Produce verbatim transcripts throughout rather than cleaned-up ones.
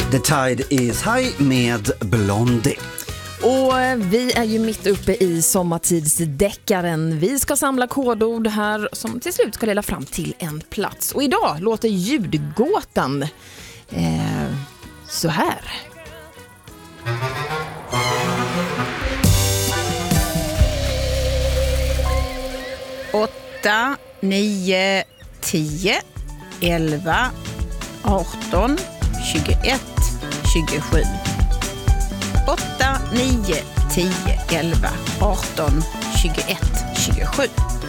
The Tide is High med Blondie. Och vi är ju mitt uppe i sommartidsdeckaren. Vi ska samla kodord här som till slut ska leda fram till en plats. Och idag låter ljudgåtan eh, så här. åtta, nio, tio, elva, arton, tjugoett, tjugosju. åtta, nio, tio, elva, arton, tjugoett, tjugosju.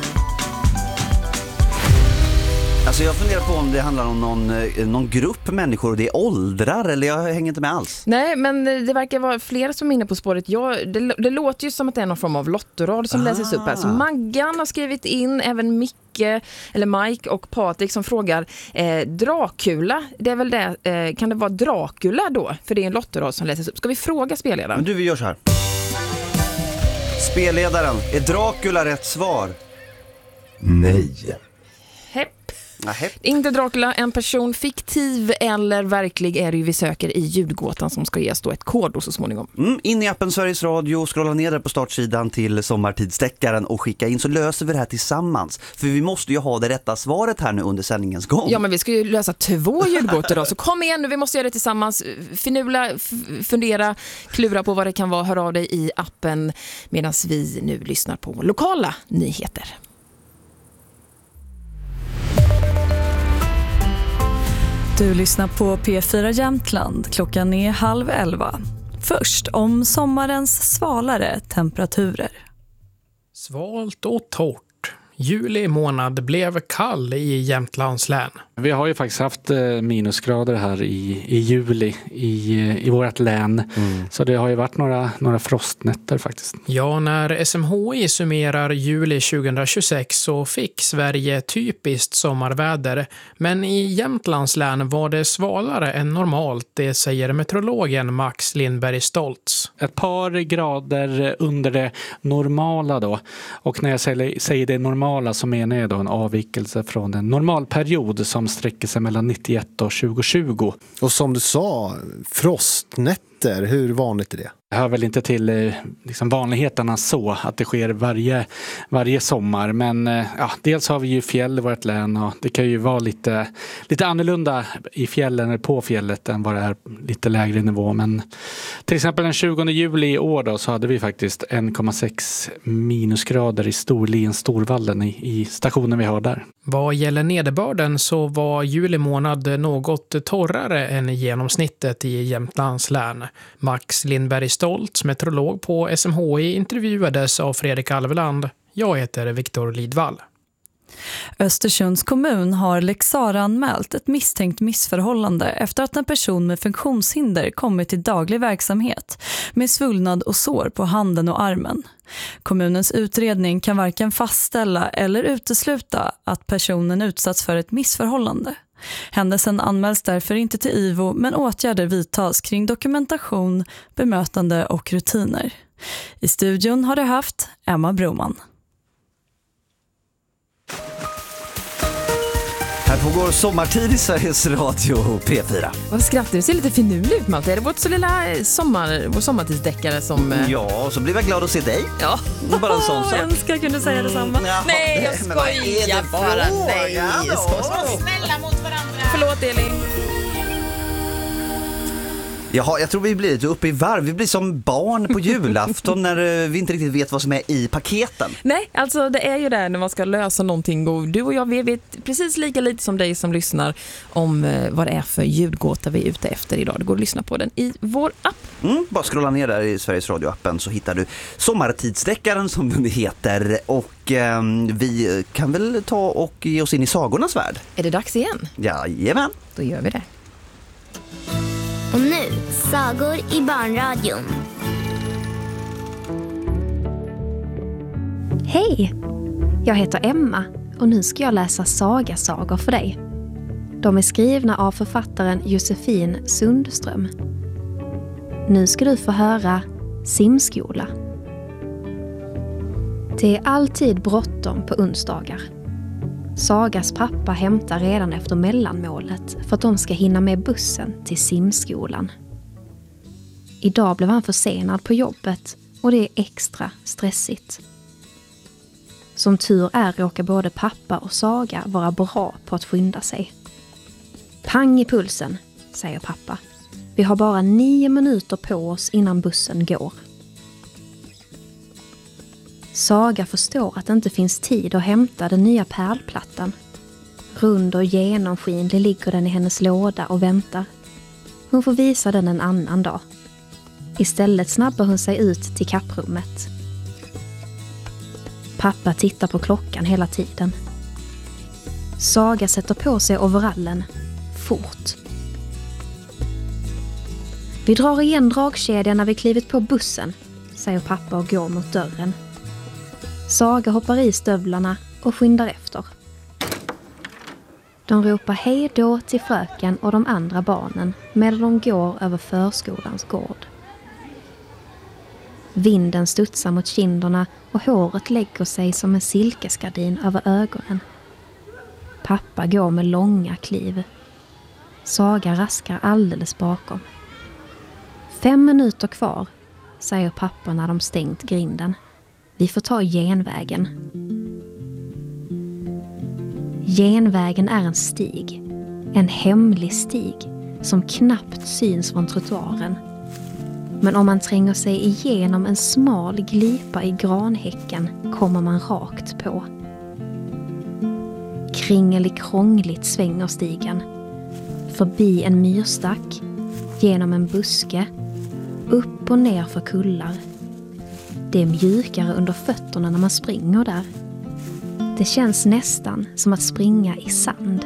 Alltså jag funderar på om det handlar om någon, någon grupp människor och det är åldrar, eller jag hänger inte med alls. Nej, men det verkar vara flera som är inne på spåret. Jag, det, det låter ju som att det är någon form av lottorad som ah. läses upp här. Så Maggan har skrivit in, även Micke, eller Mike och Patrik som frågar eh, Dracula, det är väl det, eh, kan det vara Dracula då? För det är en lottorad som läses upp. Ska vi fråga spelledaren? Men du, vi gör så här. Spelledaren, är Dracula rätt svar? Nej. Hepp. Nähe. Inte Dracula, en person fiktiv eller verklig är det ju vi söker i ljudgåtan som ska ges då ett kodord så småningom. Mm, in i appen Sveriges Radio, scrolla ner där på startsidan till sommartidsdeckaren och skicka in så löser vi det här tillsammans. För vi måste ju ha det rätta svaret här nu under sändningens gång. Ja, men vi ska ju lösa två ljudgåtor då, så kom igen nu, vi måste göra det tillsammans. Finula, f- fundera, klura på vad det kan vara, hör av dig i appen medan vi nu lyssnar på lokala nyheter. Du lyssnar på P fyra Jämtland. Klockan är halv elva. Först om sommarens svalare temperaturer. Svalt och torrt. Juli månad blev kall i Jämtlands län. Vi har ju faktiskt haft minusgrader här i, i juli i, i vårt län. Mm. Så det har ju varit några, några frostnätter faktiskt. Ja, när S M H I summerar juli tjugohundratjugosex så fick Sverige typiskt sommarväder. Men i Jämtlands län var det svalare än normalt, det säger meteorologen Max Lindberg Stoltz. Ett par grader under det normala då. Och när jag säger, säger det normala så menar jag då en avvikelse från en normalperiod som sträcker sig mellan nittioett och tjugo tjugo. Och som du sa, frostnätter, hur vanligt är det? Det hör väl inte till liksom, vanligheterna så att det sker varje, varje sommar. Men ja, dels har vi ju fjäll i vårt län och det kan ju vara lite, lite annorlunda i fjällen eller på fjället än vad det är lite lägre nivå. Men till exempel den tjugonde juli i år då, så hade vi faktiskt en komma sex minusgrader i Storlien, Storvallen i, i stationen vi har där. Vad gäller nederbörden så var juli månad något torrare än genomsnittet i Jämtlands län. Max Lindberg Stoltz, meteorolog på S M H I, intervjuades av Fredrik Alveland. Jag heter Viktor Lidvall. Östersunds kommun har Lex Sarah anmält ett misstänkt missförhållande efter att en person med funktionshinder kommit till daglig verksamhet med svullnad och sår på handen och armen. Kommunens utredning kan varken fastställa eller utesluta att personen utsatts för ett missförhållande. Händelsen anmäls därför inte till I V O, men åtgärder vidtas kring dokumentation, bemötande och rutiner. I studion har det haft Emma Broman. Här pågår sommartid i Sveriges Radio P fyra. Vad skrattar du? Ser lite finurlig ut, Malte. Är det vårt så lilla sommar, vår sommartidsdeckare som... Ja, så blir jag glad att se dig. Ja. Bara en sån sak. Jag önskar jag kunde säga detsamma. Mm, nej, jag skojar bara. Nej, jag skojar. Snälla mot varandra. Förlåt, Elin. Jaha, jag tror vi blir lite uppe i varv. Vi blir som barn på julafton när vi inte riktigt vet vad som är i paketen. Nej, alltså det är ju det när man ska lösa någonting. Och du och jag vi vet precis lika lite som dig som lyssnar om vad det är för ljudgåta vi är ute efter idag. Det går att lyssna på den i vår app. Mm, bara scrolla ner där i Sveriges Radio-appen så hittar du sommartidsdeckaren som den heter. Och eh, vi kan väl ta och ge oss in i sagornas värld. Är det dags igen? Jajamän. Då gör vi det. Och nu, sagor i barnradion. Hej! Jag heter Emma och nu ska jag läsa sagasagor för dig. De är skrivna av författaren Josefin Sundström. Nu ska du få höra Simskola. Det är alltid bråttom på onsdagar. Sagas pappa hämtar redan efter mellanmålet för att de ska hinna med bussen till simskolan. Idag blev han försenad på jobbet och det är extra stressigt. Som tur är råkar både pappa och Saga vara bra på att skynda sig. Pang i pulsen, säger pappa. Vi har bara nio minuter på oss innan bussen går. Saga förstår att det inte finns tid att hämta den nya pärlplattan. Rund och genomskinlig ligger den i hennes låda och väntar. Hon får visa den en annan dag. Istället snabbar hon sig ut till kapprummet. Pappa tittar på klockan hela tiden. Saga sätter på sig overallen. Fort. Vi drar igen dragkedjan när vi klivit på bussen, säger pappa och går mot dörren. Saga hoppar i stövlarna och skyndar efter. De ropar hej då till fröken och de andra barnen medan de går över förskolans gård. Vinden studsar mot kinderna och håret lägger sig som en silkesgardin över ögonen. Pappa går med långa kliv. Saga raskar alldeles bakom. Fem minuter kvar, säger pappa när de stängt grinden. Vi får ta genvägen. Genvägen är en stig. En hemlig stig som knappt syns från trottoaren. Men om man tränger sig igenom en smal glipa i granhäcken kommer man rakt på. Kringelikrångligt svänger stigen. Förbi en myrstack, genom en buske, upp och ner för kullar. Det är mjukare under fötterna när man springer där. Det känns nästan som att springa i sand.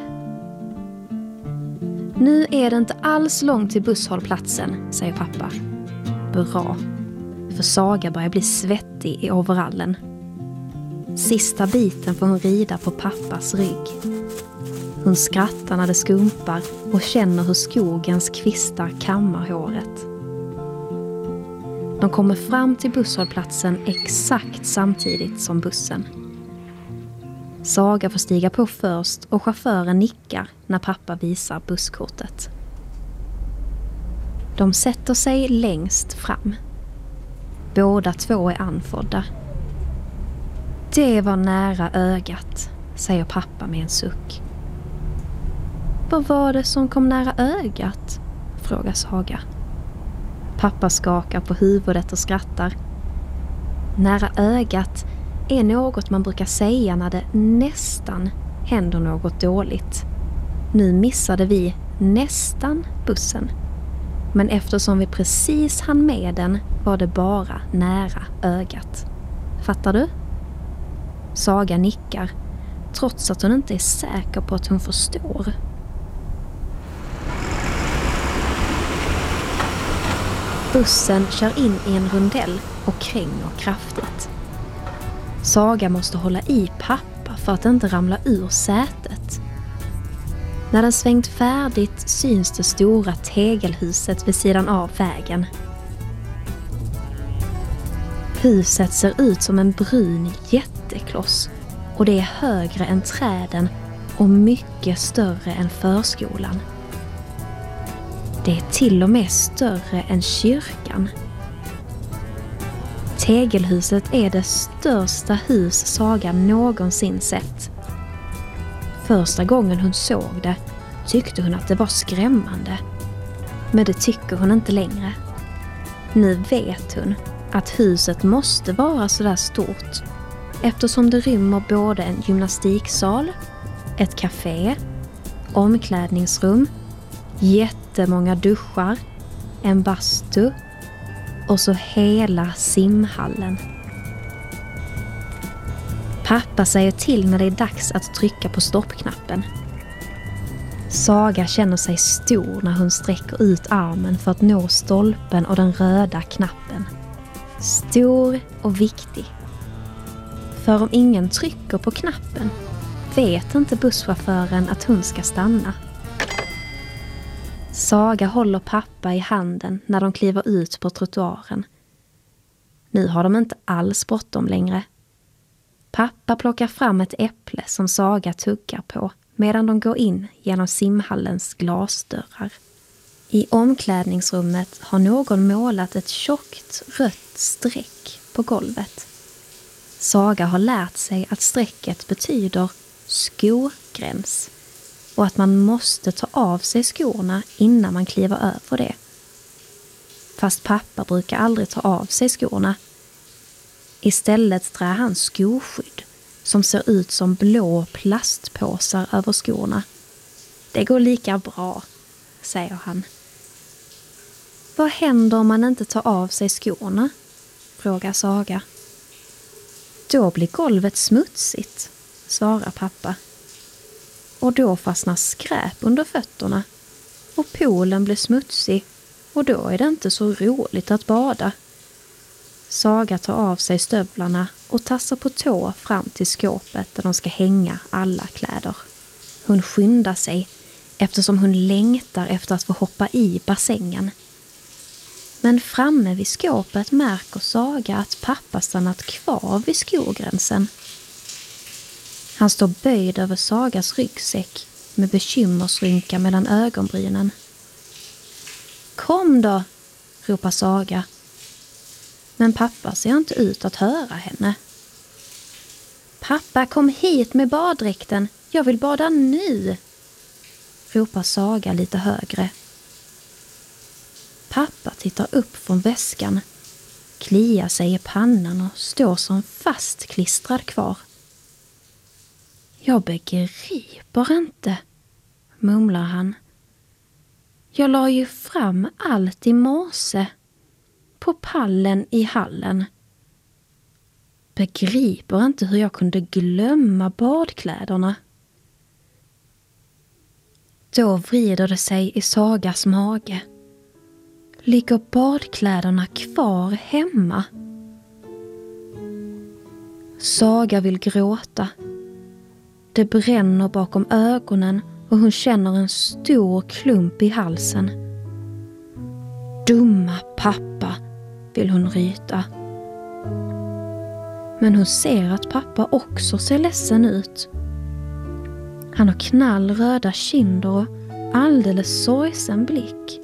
Nu är det inte alls långt till busshållplatsen, säger pappa. Bra, för Saga börjar bli svettig i overallen. Sista biten får hon rida på pappas rygg. Hon skrattar när det skumpar och känner hur skogens kvistar kammar håret. De kommer fram till busshållplatsen exakt samtidigt som bussen. Saga får stiga på först och chauffören nickar när pappa visar busskortet. De sätter sig längst fram. Båda två är anfodda. Det var nära ögat, säger pappa med en suck. Vad var det som kom nära ögat? Frågar Saga. Pappa skakar på huvudet och skrattar. Nära ögat är något man brukar säga när det nästan händer något dåligt. Nu missade vi nästan bussen. Men eftersom vi precis hann med den var det bara nära ögat. Fattar du? Saga nickar, trots att hon inte är säker på att hon förstår. Bussen kör in i en rundell och kränger kraftigt. Saga måste hålla i pappa för att inte ramla ur sätet. När den svängt färdigt syns det stora tegelhuset vid sidan av vägen. Huset ser ut som en brun jättekloss och det är högre än träden och mycket större än förskolan. Det är till och med större än kyrkan. Tegelhuset är det största hus Saga någonsin sett. Första gången hon såg det tyckte hon att det var skrämmande. Men det tycker hon inte längre. Nu vet hon att huset måste vara så där stort eftersom det rymmer både en gymnastiksal, ett café, omklädningsrum, jättemånga duschar, en bastu och så hela simhallen. Pappa säger till när det är dags att trycka på stoppknappen. Saga känner sig stor när hon sträcker ut armen för att nå stolpen och den röda knappen. Stor och viktig. För om ingen trycker på knappen vet inte busschauffören att hon ska stanna. Saga håller pappa i handen när de kliver ut på trottoaren. Nu har de inte alls bråttom längre. Pappa plockar fram ett äpple som Saga tuggar på medan de går in genom simhallens glasdörrar. I omklädningsrummet har någon målat ett tjockt rött streck på golvet. Saga har lärt sig att strecket betyder skogräns och att man måste ta av sig skorna innan man kliver över det. Fast pappa brukar aldrig ta av sig skorna. Istället trär han skoskydd som ser ut som blå plastpåsar över skorna. Det går lika bra, säger han. Vad händer om man inte tar av sig skorna? Frågar Saga. Då blir golvet smutsigt, svarar pappa. Och då fastnar skräp under fötterna. Och poolen blir smutsig och då är det inte så roligt att bada. Saga tar av sig stövlarna och tassar på tå fram till skåpet där de ska hänga alla kläder. Hon skyndar sig eftersom hon längtar efter att få hoppa i bassängen. Men framme vid skåpet märker Saga att pappa stannat kvar vid skogränsen. Han står böjd över Sagas ryggsäck med bekymmersrynka mellan ögonbrynen. Kom då, ropar Saga. Men pappa ser inte ut att höra henne. Pappa, kom hit med baddräkten. Jag vill bada nu, ropar Saga lite högre. Pappa tittar upp från väskan, kliar sig i pannan och står som fastklistrad kvar. Jag begriper inte, mumlar han. Jag la ju fram allt i morse på pallen i hallen. Begriper inte hur jag kunde glömma badkläderna. Då vrider det sig i Sagas mage. Ligger badkläderna kvar hemma? Saga vill gråta. Det bränner bakom ögonen och hon känner en stor klump i halsen. Dumma pappa, vill hon ryta. Men hon ser att pappa också ser ledsen ut. Han har knallröda kinder och alldeles sorgsen blick.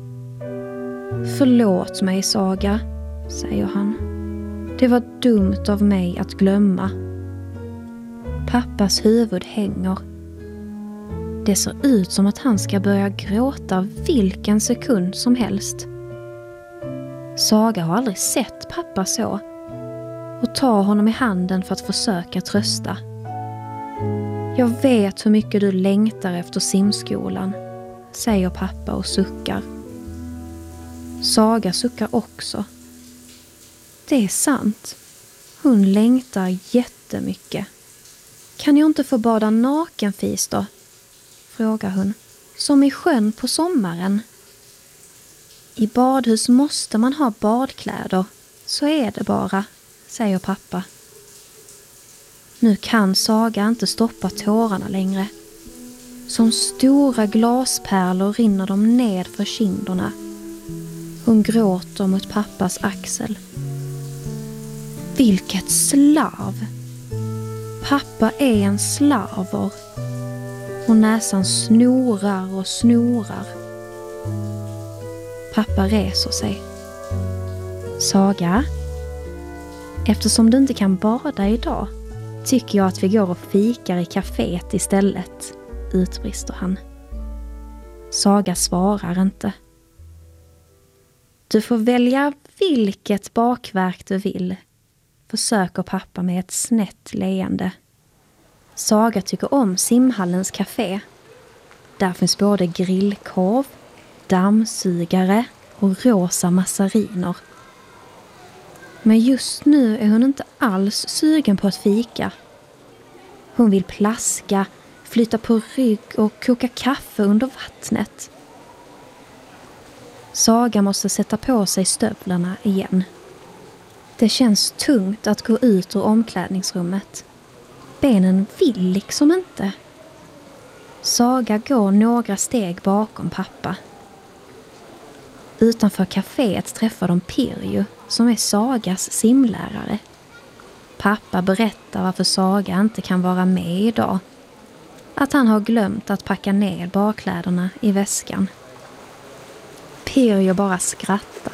Förlåt mig, Saga, säger han. Det var dumt av mig att glömma. Pappas huvud hänger. Det ser ut som att han ska börja gråta vilken sekund som helst. Saga har aldrig sett pappa så och tar honom i handen för att försöka trösta. Jag vet hur mycket du längtar efter simskolan, säger pappa och suckar. Saga suckar också. Det är sant. Hon längtar jättemycket. Kan jag inte få bada nakenfis då? Frågar hon. Som i sjön på sommaren. I badhus måste man ha badkläder. Så är det bara, säger pappa. Nu kan Saga inte stoppa tårarna längre. Som stora glaspärlor rinner de ned för kinderna. Hon gråter mot pappas axel. Vilket slarv! Pappa är en slarver. Och näsan snorar och snorar. Pappa reser sig. Saga, eftersom du inte kan bada idag tycker jag att vi går och fikar i kaféet istället, utbrister han. Saga svarar inte. Du får välja vilket bakverk du vill, försöker pappa med ett snett leende. Saga tycker om simhallens café. Där finns både grillkorv, dammsugare och rosa massariner. Men just nu är hon inte alls sugen på att fika. Hon vill plaska, flytta på rygg och koka kaffe under vattnet. Saga måste sätta på sig stövlarna igen. Det känns tungt att gå ut ur omklädningsrummet. Benen vill liksom inte. Saga går några steg bakom pappa. Utanför kaféet träffar de Pirjo, som är Sagas simlärare. Pappa berättar varför Saga inte kan vara med idag. Att han har glömt att packa ner badkläderna i väskan. Pirjo bara skrattar.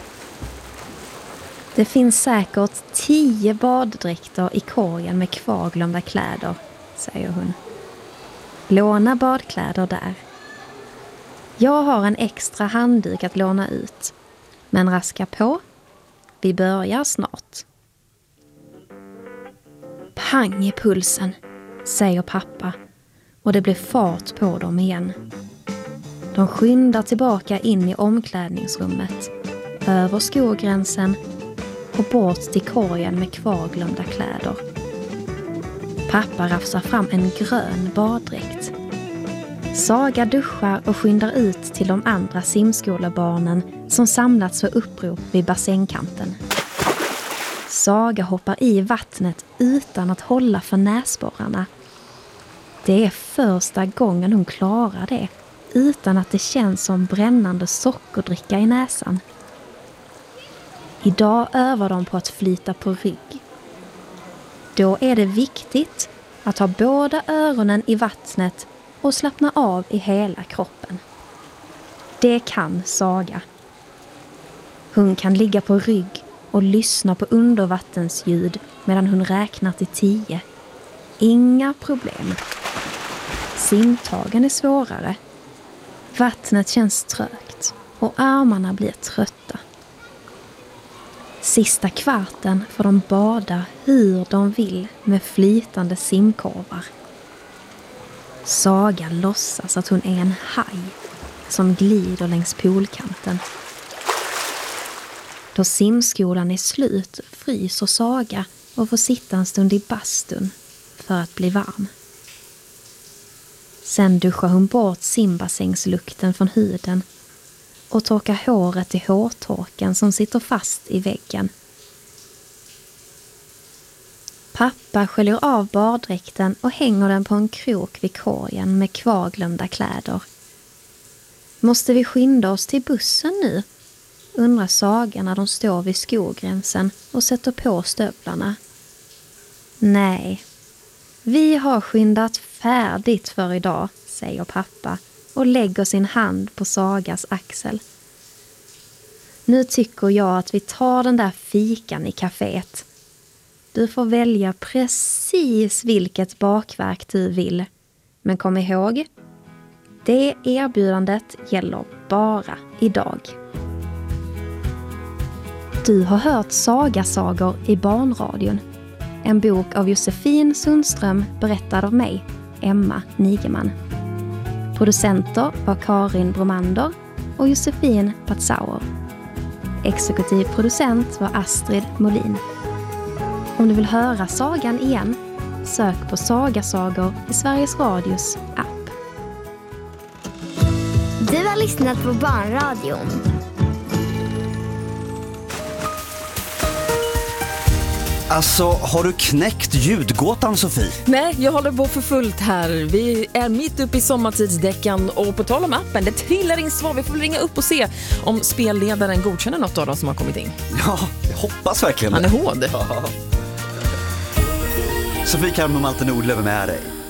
Det finns säkert tio baddräkter i korgen med kvarglömda kläder, säger hon. Låna badkläder där. Jag har en extra handduk att låna ut. Men raska på. Vi börjar snart. Pang i pulsen, säger pappa. Och det blir fart på dem igen. De skyndar tillbaka in i omklädningsrummet. Över skogränsen och bort till korgen med kvarglömda kläder. Pappa rafsar fram en grön baddräkt. Saga duschar och skyndar ut till de andra simskolebarnen som samlats för upprop vid bassängkanten. Saga hoppar i vattnet utan att hålla för näsborrarna. Det är första gången hon klarar det utan att det känns som brännande sockerdricka i näsan. Idag övar de på att flyta på rygg. Då är det viktigt att ha båda öronen i vattnet och slappna av i hela kroppen. Det kan Saga. Hon kan ligga på rygg och lyssna på undervattensljud medan hon räknar till tio. Inga problem. Simtagen är svårare. Vattnet känns trögt och armarna blir trötta. Sista kvarten får de bada hur de vill med flytande simkorvar. Saga låtsas att hon är en haj som glider längs poolkanten. Då simskolan är slut fryser Saga och får sitta en stund i bastun för att bli varm. Sen duschar hon bort simbassängslukten från huden och torkar håret i hårtorken som sitter fast i väggen. Pappa sköljer av baddräkten och hänger den på en krok vid korgen med kvarglömda kläder. Måste vi skynda oss till bussen nu? Undrar Saga när de står vid skogränsen och sätter på stövlarna. Nej, vi har skyndat färdigt för idag, säger pappa och lägger sin hand på Sagas axel. Nu tycker jag att vi tar den där fikan i kaféet. Du får välja precis vilket bakverk du vill. Men kom ihåg, det erbjudandet gäller bara idag. Du har hört Sagasagor i barnradion. En bok av Josefin Sundström berättad av mig, Emma Nigeman. Producenter var Karin Bromander och Josefin Patzauer. Exekutiv producent var Astrid Molin. Om du vill höra sagan igen, sök på Sagasagor i Sveriges Radios app. Du har lyssnat på Barnradion. Alltså, har du knäckt ljudgåtan, Sofie? Nej, jag håller på för fullt här. Vi är mitt uppe i sommartidsdäckan och på tal om appen, det trillar in svar. Vi får ringa upp och se om spelledaren godkänner något av dem som har kommit in. Ja, jag hoppas verkligen. Han är hård. Ja. Sofie Kalm och Malte Nordlöf är med dig.